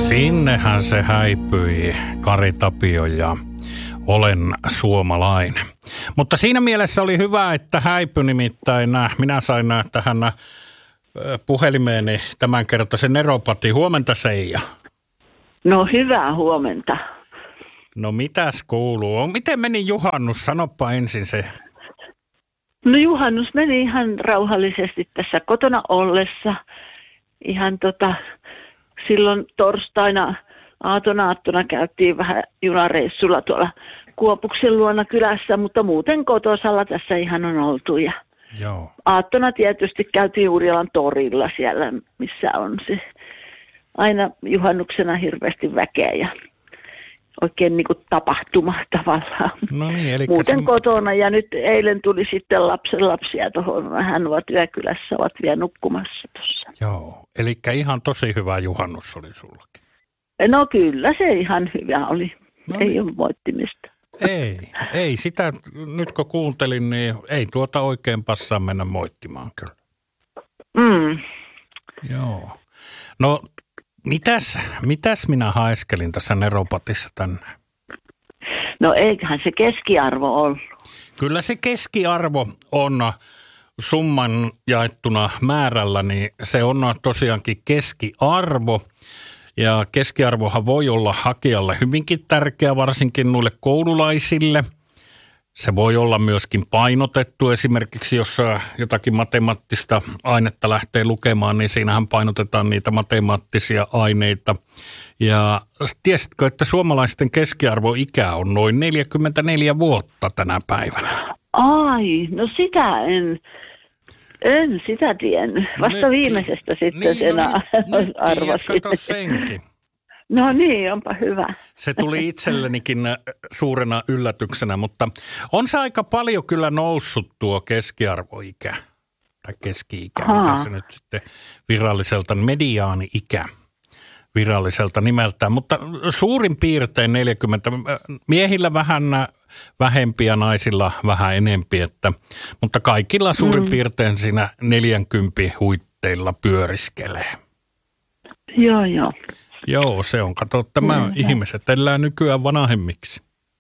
Sinnehän se häipyi, Kari Tapio ja Olen suomalainen. Mutta siinä mielessä oli hyvä, että häipyi, nimittäin minä sain tähän puhelimeeni tämänkertaisen Neropatin. Huomenta, Seija. No hyvää huomenta. No mitäs kuuluu? Miten meni juhannus? Sanoppa ensin se. No juhannus meni ihan rauhallisesti tässä kotona ollessa. Ihan silloin torstaina aattona käytiin vähän junareissulla tuolla Kuopuksen luona kylässä, mutta muuten kotosalla tässä ihan on oltu. Ja joo. Aattona tietysti käytiin Urjalan torilla siellä, missä on se aina juhannuksena hirveästi väkeä ja oikein niin kuin tapahtuma tavallaan. No niin, eli muuten kotona ja nyt eilen tuli sitten lapsenlapsia tuohon. Hän ovat yökylässä, ovat vielä nukkumassa tuossa. Joo, eli ihan tosi hyvä juhannus oli sullakin. No kyllä se ihan hyvä oli. No ei niin. ole moittimista. Ei sitä, nyt kun kuuntelin, niin ei tuota oikein passaa mennä moittimaan kyllä. Joo. No mitäs minä haeskelin tässä Neropatissa tänne? No eiköhän se keskiarvo ollut. Kyllä se keskiarvo on summan jaettuna määrällä, niin se on tosiaankin keskiarvo. Ja keskiarvohan voi olla hakijalle hyvinkin tärkeä, varsinkin noille koululaisille. Se voi olla myöskin painotettu. Esimerkiksi jos jotakin matemaattista ainetta lähtee lukemaan, niin siinähän painotetaan niitä matemaattisia aineita. Ja tiesitkö, että suomalaisten keskiarvoikä on noin 44 vuotta tänä päivänä? Ai, no sitä en sitä tiennyt. Vasta viimeisestä sitten sen arvasin. Kato senkin. No niin, onpa hyvä. Se tuli itsellenikin suurena yllätyksenä, mutta on se aika paljon kyllä noussut tuo keskiarvoikä. Tai keski-ikä, mikä se nyt sitten viralliselta, mediaani-ikä viralliselta nimeltään. Mutta suurin piirtein 40, miehillä vähän vähempi ja naisilla vähän enempi, mutta kaikilla suurin piirtein siinä 40 huitteilla pyöriskelee. Joo. Joo, se on. Kato, tämä ihmiset elää nykyään vanhemmiksi.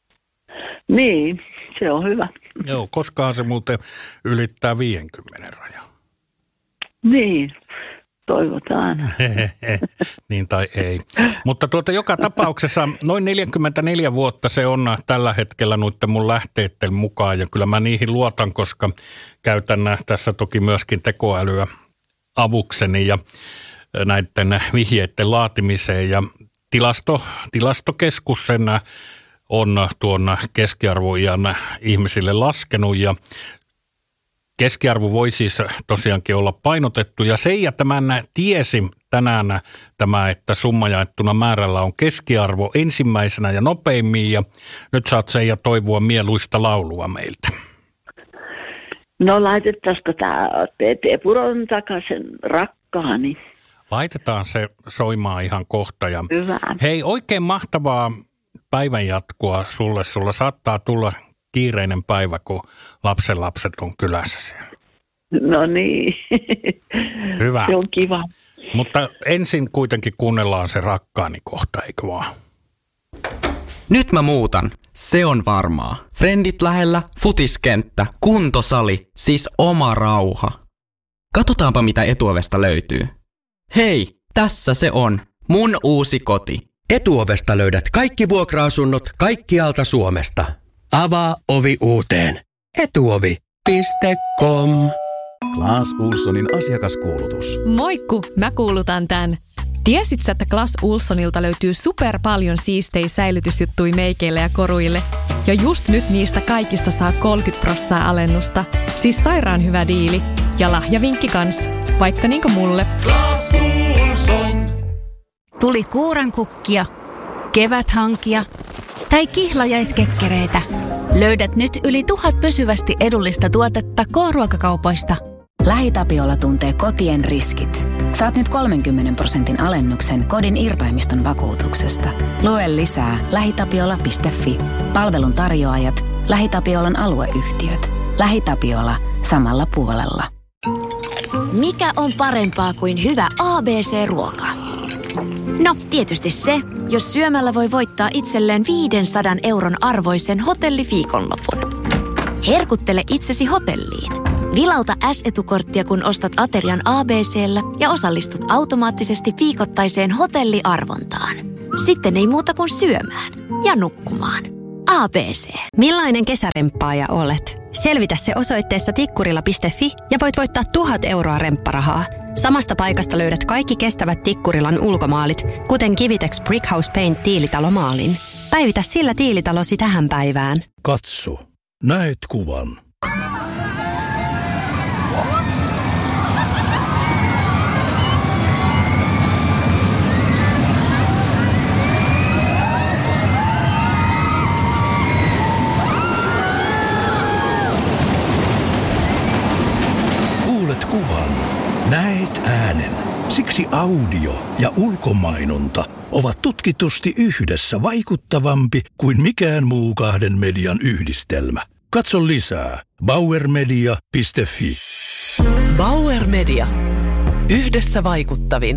Niin, se on hyvä. Joo, koskaan se muuten ylittää 50 rajaa. Niin, toivotaan. Niin tai ei. Mutta joka tapauksessa noin 44 vuotta se on tällä hetkellä noiden mun lähteiden mukaan. Ja kyllä mä niihin luotan, koska käytän tässä toki myöskin tekoälyä avukseni ja näiden vihjeiden laatimiseen. Ja tilastokeskus sen on tuon keskiarvoiän ihmisille laskenut ja keskiarvo voi siis tosiaankin olla painotettu. Ja Seija tämän tiesi tänään että summa jaettuna määrällä on keskiarvo ensimmäisenä ja nopeimmin. Ja nyt saat Seija toivoa mieluista laulua meiltä. No laitettaisiko tämä Teepuron takaisen rakkaani? Laitetaan se soimaan ihan kohta. Ja hyvä. Hei, oikein mahtavaa päivän jatkoa sulle. Sulla saattaa tulla kiireinen päivä, kun lapsenlapset on kylässä siellä. No niin. Hyvä. Se on kiva. Mutta ensin kuitenkin kuunnellaan se rakkaani kohta, eikö vaan? Nyt mä muutan. Se on varmaa. Frendit lähellä, futiskenttä, kuntosali, siis oma rauha. Katsotaanpa mitä Etuovesta löytyy. Hei, tässä se on. Mun uusi koti. Etuovesta löydät kaikki vuokra-asunnot kaikkialta Suomesta. Avaa ovi uuteen. Etuovi.com. Clas Ohlsonin asiakaskuulutus. Moikku, mä kuulutan tän. Tiesit sä, että Clas Ohlsonilta löytyy super paljon siistejä säilytysjuttuja meikeille ja koruille? Ja just nyt niistä kaikista saa 30% alennusta. Siis sairaan hyvä diili. Ja lahjavinkki kans. Vaikka niinku mulle. Clas Ohlson. Tuli kuurankukkia, keväthankia tai kihlajaiskekkereitä. Löydät nyt yli 1000 pysyvästi edullista tuotetta K-ruokakaupoista. LähiTapiola tuntee kotien riskit. Saat nyt 30% alennuksen kodin irtaimiston vakuutuksesta. Lue lisää lähitapiola.fi. Palvelun tarjoajat, LähiTapiolan alueyhtiöt. LähiTapiola samalla puolella. Mikä on parempaa kuin hyvä ABC-ruoka? No, tietysti se, jos syömällä voi voittaa itselleen 500 € arvoisen hotelliviikonlopun. Herkuttele itsesi hotelliin. Vilauta S-etukorttia, kun ostat aterian ABC:llä ja osallistut automaattisesti viikoittaiseen hotelliarvontaan. Sitten ei muuta kuin syömään ja nukkumaan. ABC. Millainen kesäremppaaja olet? Selvitä se osoitteessa tikkurila.fi ja voit voittaa 1 000 € rempparahaa. Samasta paikasta löydät kaikki kestävät Tikkurilan ulkomaalit, kuten Kivitex Brickhouse Paint tiilitalomaalin. Päivitä sillä tiilitalosi tähän päivään. Katso. Näet kuvan. Kuulet kuvan. Näet äänen. Siksi audio ja ulkomainonta ovat tutkitusti yhdessä vaikuttavampi kuin mikään muu 2 median yhdistelmä. Katso lisää bauermedia.fi. Bauer Media. Yhdessä vaikuttavin.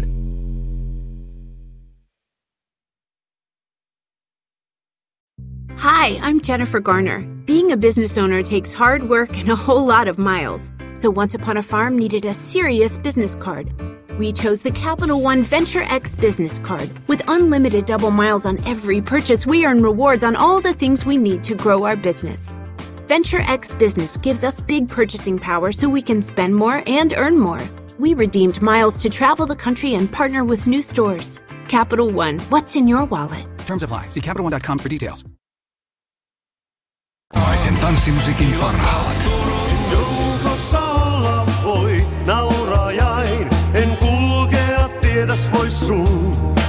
Hi, I'm Jennifer Garner. Being a business owner takes hard work and a whole lot of miles. So Once Upon a Farm needed a serious business card. We chose the Capital One Venture X business card. With unlimited double miles on every purchase, we earn rewards on all the things we need to grow our business. Venture X Business gives us big purchasing power so we can spend more and earn more. We redeemed miles to travel the country and partner with new stores. Capital One, what's in your wallet? Terms apply. See CapitalOne.com for details. Naisen tanssimusiikin parhaat. Joukossa olla voi naurajain, en kulkea tietäs voi sun.